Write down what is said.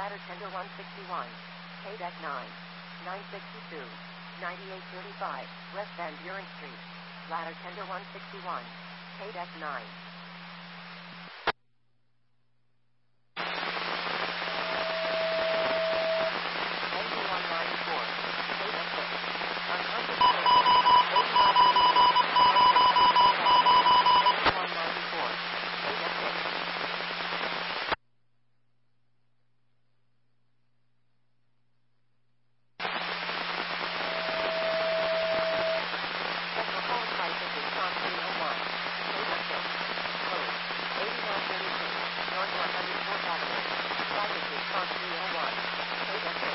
Ladder tender 161. K-Deck 9. 962. 9835. West Van Buren Street. Ladder tender 161. K-Deck 9.